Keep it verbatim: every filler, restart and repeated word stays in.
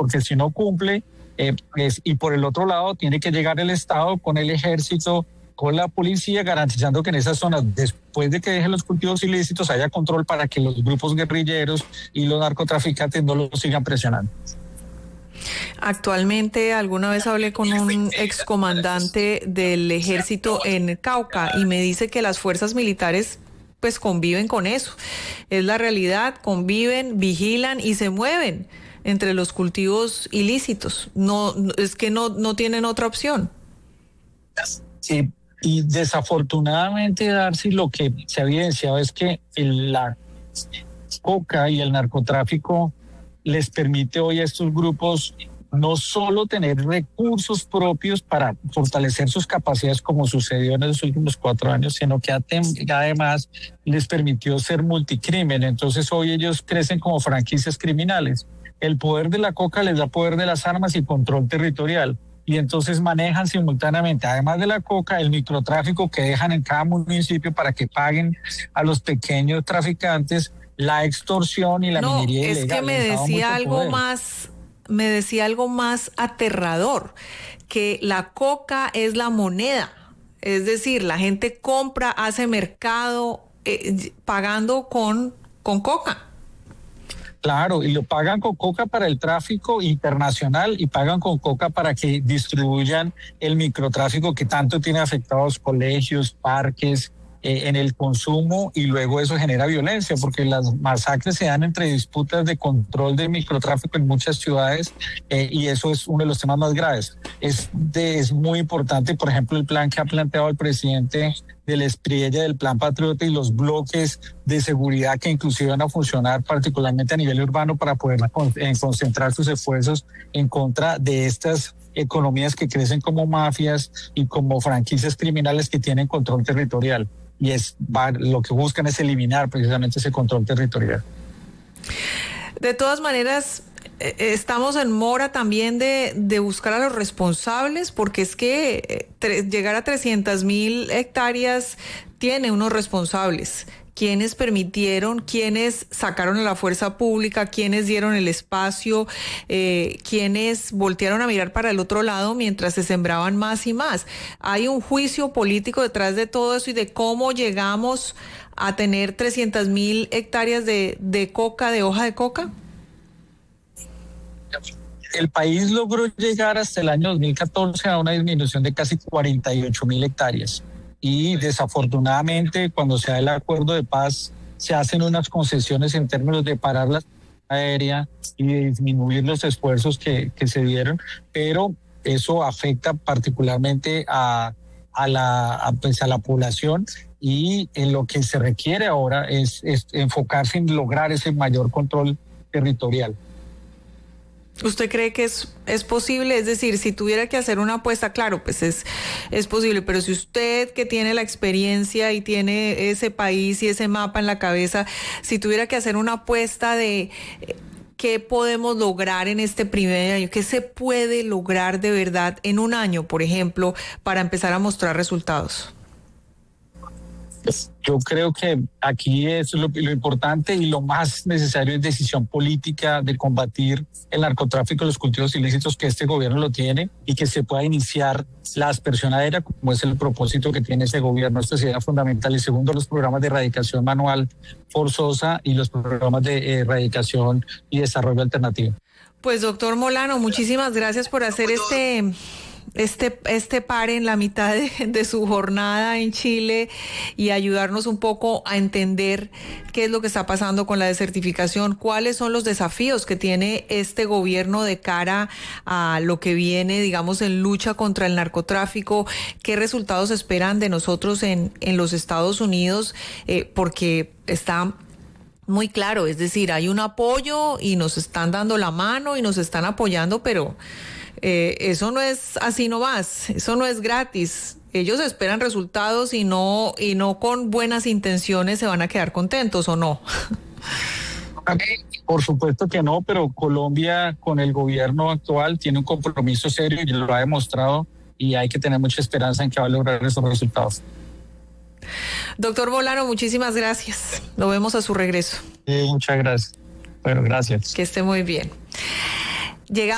porque si no cumple, eh, es, y por el otro lado tiene que llegar el Estado con el ejército, con la policía, garantizando que en esas zonas, después de que dejen los cultivos ilícitos, haya control para que los grupos guerrilleros y los narcotraficantes no los sigan presionando. Actualmente, alguna vez hablé con un excomandante del ejército en Cauca y me dice que las fuerzas militares pues conviven con eso. Es la realidad, conviven, vigilan y se mueven entre los cultivos ilícitos. No, es que no, no tienen otra opción. Sí. Y desafortunadamente, Darcy, lo que se ha evidenciado es que el, la coca y el narcotráfico les permite hoy a estos grupos no solo tener recursos propios para fortalecer sus capacidades como sucedió en los últimos cuatro años, sino que además les permitió ser multicrimen. Entonces hoy ellos crecen como franquicias criminales. El poder de la coca les da poder de las armas y control territorial. Y entonces manejan simultáneamente, además de la coca, el microtráfico que dejan en cada municipio para que paguen a los pequeños traficantes, la extorsión y la no, minería ilegal. Es que me decía algo poder. más, me decía algo más aterrador, que la coca es la moneda, es decir, la gente compra, hace mercado, eh, pagando con, con coca. Claro, y lo pagan con coca para el tráfico internacional y pagan con coca para que distribuyan el microtráfico que tanto tiene afectados colegios, parques, eh, en el consumo, y luego eso genera violencia porque las masacres se dan entre disputas de control del microtráfico en muchas ciudades, eh, y eso es uno de los temas más graves. Es, de, es muy importante, por ejemplo, el plan que ha planteado el presidente del Espriella, del Plan Patriota y los bloques de seguridad que inclusive van a funcionar particularmente a nivel urbano para poder concentrar sus esfuerzos en contra de estas economías que crecen como mafias y como franquicias criminales que tienen control territorial. Y es lo que buscan es eliminar precisamente ese control territorial. De todas maneras, estamos en mora también de, de buscar a los responsables, porque es que tre- llegar a trescientas mil hectáreas tiene unos responsables. Quienes permitieron, quienes sacaron a la fuerza pública, quienes dieron el espacio, eh, quienes voltearon a mirar para el otro lado mientras se sembraban más y más. Hay un juicio político detrás de todo eso y de cómo llegamos a tener trescientas mil hectáreas de, de coca, de hoja de coca. El país logró llegar hasta el año dos mil catorce a una disminución de casi cuarenta y ocho mil hectáreas. Y desafortunadamente, cuando se da el acuerdo de paz, se hacen unas concesiones en términos de parar la aérea y de disminuir los esfuerzos que, que se dieron, pero eso afecta particularmente a, a, la, a, pues a la población, y en lo que se requiere ahora es, es enfocarse en lograr ese mayor control territorial. ¿Usted cree que es, es posible? Es decir, si tuviera que hacer una apuesta, claro, pues es, es posible, pero si usted, que tiene la experiencia y tiene ese país y ese mapa en la cabeza, si tuviera que hacer una apuesta de qué podemos lograr en este primer año, qué se puede lograr de verdad en un año, por ejemplo, para empezar a mostrar resultados. Yo creo que aquí es lo, lo importante y lo más necesario es decisión política de combatir el narcotráfico y los cultivos ilícitos, que este gobierno lo tiene, y que se pueda iniciar la aspersión aérea, como es el propósito que tiene ese gobierno. Esto sería fundamental. Y segundo, los programas de erradicación manual forzosa y los programas de erradicación y desarrollo alternativo. Pues doctor Molano, muchísimas gracias por hacer este... Este, este par en la mitad de, de su jornada en Chile y ayudarnos un poco a entender qué es lo que está pasando con la desertificación, cuáles son los desafíos que tiene este gobierno de cara a lo que viene, digamos, en lucha contra el narcotráfico, qué resultados esperan de nosotros en, en los Estados Unidos, eh, porque está muy claro, es decir, hay un apoyo y nos están dando la mano y nos están apoyando, pero Eh, eso no es así nomás, eso no es gratis. Ellos esperan resultados y no, y no con buenas intenciones se van a quedar contentos, ¿o no? Por supuesto que no, pero Colombia con el gobierno actual tiene un compromiso serio y lo ha demostrado, y hay que tener mucha esperanza en que va a lograr esos resultados. Doctor Molano, muchísimas gracias. Lo vemos a su regreso. Sí, muchas gracias. Bueno, gracias. Que esté muy bien. Llegamos